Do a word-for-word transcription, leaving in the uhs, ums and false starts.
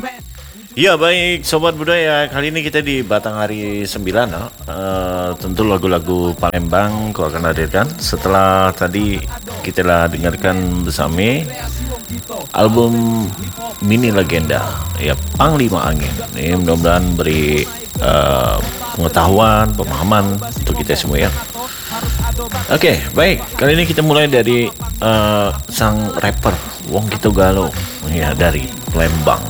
Ya baik Sobat Budaya, kali ini kita di Batanghari sembilan no? Eh, tentu lagu-lagu Palembang ku akan hadirkan. Setelah tadi kita lah dengarkan bersama album Mini Legenda ya, Panglima Angin. Ini mudah-mudahan beri eh, pengetahuan, pemahaman untuk kita semua ya. Oke, baik. Kali ini kita mulai dari eh, sang rapper Wong Kito Galo ya, dari Palembang.